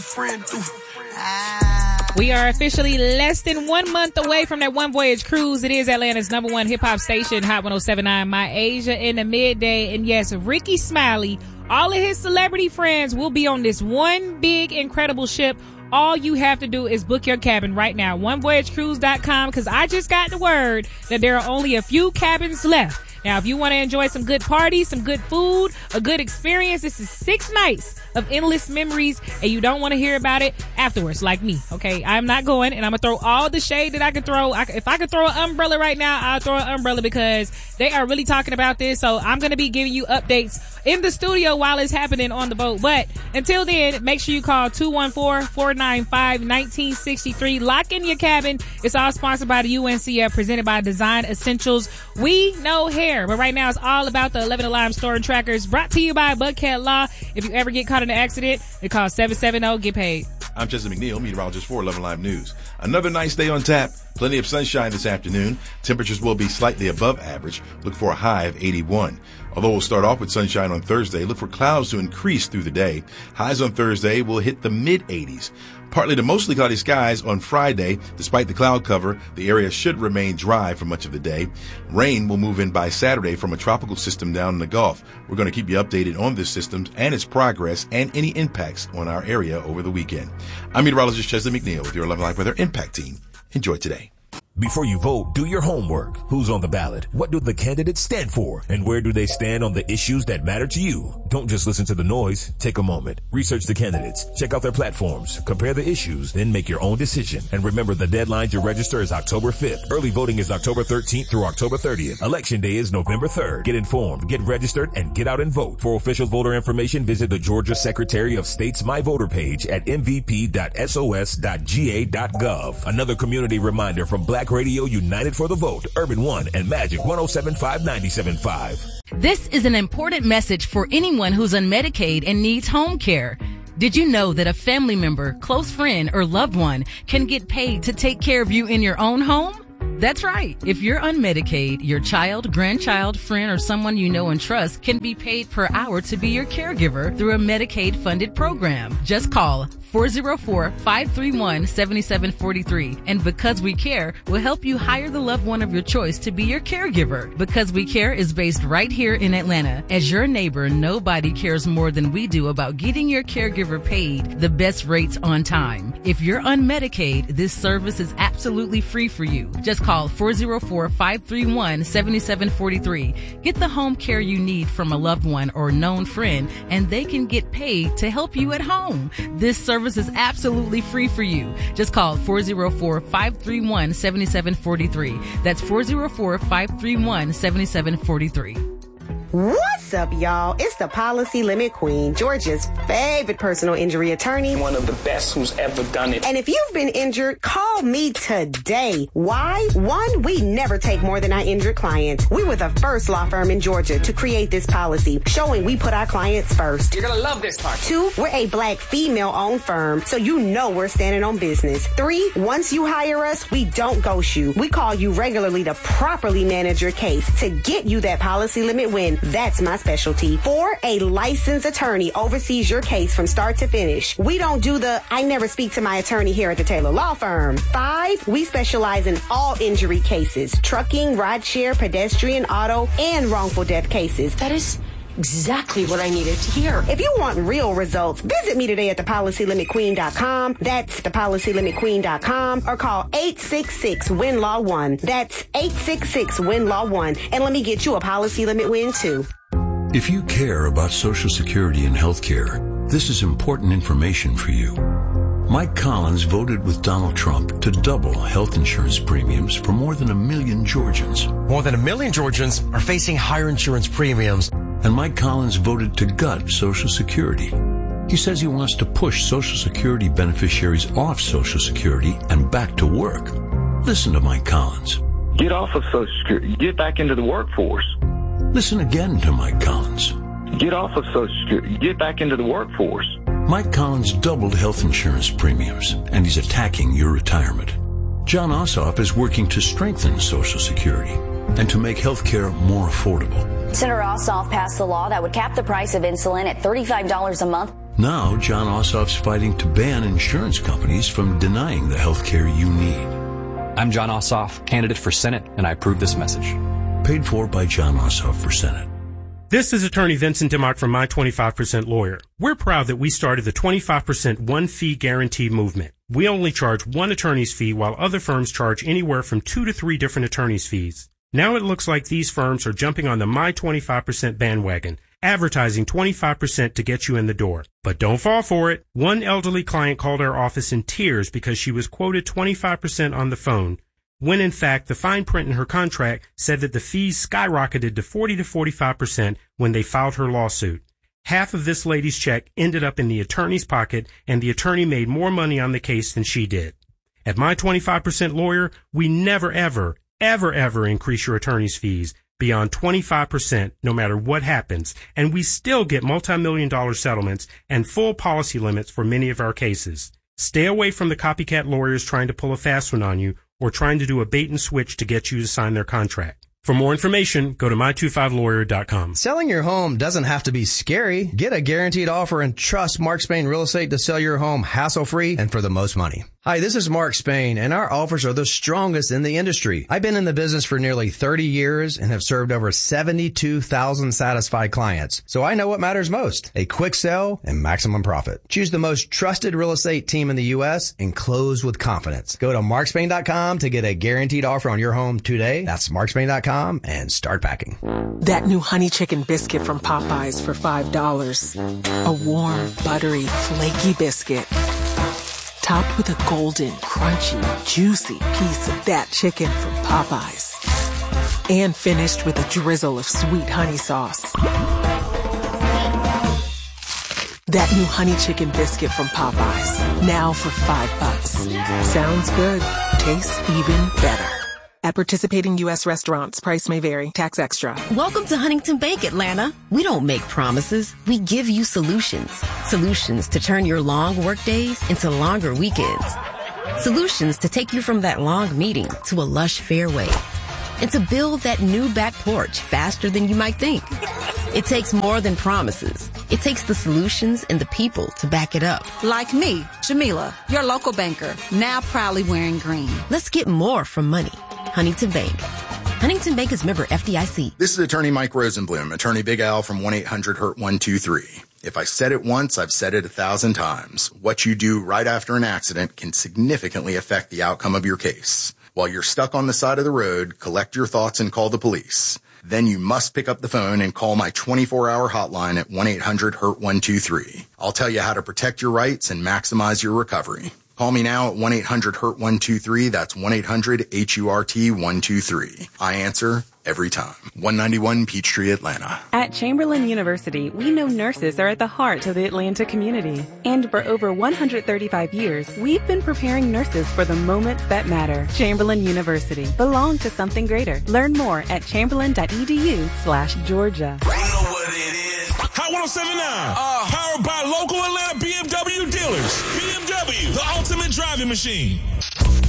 We are officially less than 1 month away from that One Voyage cruise. It is Atlanta's #1 hip-hop station, Hot 107.9, My Asia in the midday. And yes, Ricky Smiley, all of his celebrity friends will be on this one big, incredible ship. All you have to do is book your cabin right now, onevoyagecruise.com, because I just got the word that there are only a few cabins left. Now, if you want to enjoy some good parties, some good food, a good experience, this is 6 nights of endless memories, and you don't want to hear about it afterwards, like me, okay? I'm not going, and I'm going to throw all the shade that I can throw. If I could throw an umbrella right now, I'll throw an umbrella, because they are really talking about this, so I'm going to be giving you updates in the studio while it's happening on the boat. But until then, make sure you call 214-495-1963. Lock in your cabin. It's all sponsored by the UNCF, presented by Design Essentials. We know hair, but right now it's all about the 11 Alarm Storing Trackers, brought to you by Buckhead Law. If you ever get caught in an accident, they call 770-GET-PAID. I'm Chester McNeil, meteorologist for 11 Live News. Another nice day on tap. Plenty of sunshine this afternoon. Temperatures will be slightly above average. Look for a high of 81. Although we'll start off with sunshine on Thursday, look for clouds to increase through the day. Highs on Thursday will hit the mid-80s. Partly to mostly cloudy skies on Friday. Despite the cloud cover, the area should remain dry for much of the day. Rain will move in by Saturday from a tropical system down in the Gulf. We're going to keep you updated on this system and its progress and any impacts on our area over the weekend. I'm meteorologist Chesley McNeil with your 11 Live Weather Impact Team. Enjoy today. Before you vote, do your homework. Who's on the ballot? What do the candidates stand for? And where do they stand on the issues that matter to you? Don't just listen to the noise. Take a moment. Research the candidates. Check out their platforms. Compare the issues. Then make your own decision. And remember, the deadline to register is October 5th. Early voting is October 13th through October 30th. Election day is November 3rd. Get informed, get registered, and get out and vote. For official voter information, visit the Georgia Secretary of State's My Voter page at mvp.sos.ga.gov. Another community reminder from Black Radio United for the Vote, Urban One, and Magic 107.5 97.5. This is an important message for anyone who's on Medicaid and needs home care. Did you know that a family member, close friend, or loved one can get paid to take care of you in your own home? That's right. If you're on Medicaid, your child, grandchild, friend, or someone you know and trust can be paid per hour to be your caregiver through a Medicaid-funded program. Just call 404-531-7743. And Because We Care will help you hire the loved one of your choice to be your caregiver. Because We Care is based right here in Atlanta. As your neighbor, nobody cares more than we do about getting your caregiver paid the best rates on time. If you're on Medicaid, this service is absolutely free for you. Just call 404-531-7743. Get the home care you need from a loved one or known friend, and they can get paid to help you at home. This service is absolutely free for you. Just call 404-531-7743. That's 404-531-7743. What's up, y'all? It's the Policy Limit Queen, Georgia's favorite personal injury attorney. One of the best who's ever done it. And if you've been injured, call me today. Why? 1, we never take more than our injured clients. We were the first law firm in Georgia to create this policy, showing we put our clients first. You're gonna love this part. 2, we're a Black female-owned firm, so you know we're standing on business. 3, once you hire us, we don't ghost you. We call you regularly to properly manage your case to get you that policy limit win. That's my specialty. 4, a licensed attorney oversees your case from start to finish. We don't do the, I never speak to my attorney here at the Taylor Law Firm. 5, we specialize in all injury cases, trucking, rideshare, pedestrian, auto, and wrongful death cases. That is exactly what I needed to hear. If you want real results, visit me today at thepolicylimitqueen.com. That's thepolicylimitqueen.com, or call 866-WIN-LAW-1. That's 866-WIN-LAW-1. And let me get you a policy limit win, too. If you care about Social Security and health care, this is important information for you. Mike Collins voted with Donald Trump to double health insurance premiums for more than 1 million Georgians. More than 1 million Georgians are facing higher insurance premiums. And Mike Collins voted to gut Social Security. He says he wants to push Social Security beneficiaries off Social Security and back to work. Listen to Mike Collins. Get off of Social Security. Get back into the workforce. Listen again to Mike Collins. Get off of Social Security. Get back into the workforce. Mike Collins doubled health insurance premiums, and he's attacking your retirement. John Ossoff is working to strengthen Social Security and to make health care more affordable. Senator Ossoff passed the law that would cap the price of insulin at $35 a month. Now, John Ossoff's fighting to ban insurance companies from denying the health care you need. I'm John Ossoff, candidate for Senate, and I approve this message. Paid for by John Ossoff for Senate. This is attorney Vincent Dimmock from My 25% Lawyer. We're proud that we started the 25% one-fee guarantee movement. We only charge one attorney's fee while other firms charge anywhere from 2 to 3 different attorney's fees. Now it looks like these firms are jumping on the My 25% bandwagon, advertising 25% to get you in the door. But don't fall for it. One elderly client called our office in tears because she was quoted 25% on the phone, when in fact the fine print in her contract said that the fees skyrocketed to 40 to 45% when they filed her lawsuit. Half of this lady's check ended up in the attorney's pocket, and the attorney made more money on the case than she did. At My 25% Lawyer, we never ever increase your attorney's fees beyond 25% no matter what happens, and we still get multi-million-dollar settlements and full policy limits for many of our cases. Stay away from the copycat lawyers trying to pull a fast one on you or trying to do a bait and switch to get you to sign their contract. For more information, go to my25lawyer.com. Selling your home doesn't have to be scary. Get a guaranteed offer and trust Mark Spain Real Estate to sell your home hassle-free and for the most money. Hi, this is Mark Spain, and our offers are the strongest in the industry. I've been in the business for nearly 30 years and have served over 72,000 satisfied clients. So I know what matters most: a quick sell and maximum profit. Choose the most trusted real estate team in the U.S. and close with confidence. Go to markspain.com to get a guaranteed offer on your home today. That's markspain.com and start packing. That new honey chicken biscuit from Popeyes for $5. A warm, buttery, flaky biscuit, topped with a golden, crunchy, juicy piece of that chicken from Popeyes. And finished with a drizzle of sweet honey sauce. That new honey chicken biscuit from Popeyes, now for $5. Sounds good. Tastes even better. At participating U.S. restaurants, price may vary. Tax extra. Welcome to Huntington Bank, Atlanta. We don't make promises. We give you solutions. Solutions to turn your long work days into longer weekends. Solutions to take you from that long meeting to a lush fairway. And to build that new back porch faster than you might think. It takes more than promises. It takes the solutions and the people to back it up. Like me, Jamila, your local banker, now proudly wearing green. Let's get more from money. Huntington Bank. Huntington Bank is member FDIC. This is attorney Mike Rosenblum, attorney Big Al from 1-800-HURT-123. If I said it once, I've said it 1,000 times. What you do right after an accident can significantly affect the outcome of your case. While you're stuck on the side of the road, collect your thoughts and call the police. Then you must pick up the phone and call my 24-hour hotline at 1-800-HURT-123. I'll tell you how to protect your rights and maximize your recovery. Call me now at 1-800-HURT-123. That's 1-800-HURT-123. I answer every time. 191 Peachtree, Atlanta. At Chamberlain University, we know nurses are at the heart of the Atlanta community. And for over 135 years, we've been preparing nurses for the moments that matter. Chamberlain University. Belong to something greater. Learn more at chamberlain.edu/Georgia. Hot 107.9, powered by local Atlanta BMW dealers. BMW, the ultimate driving machine.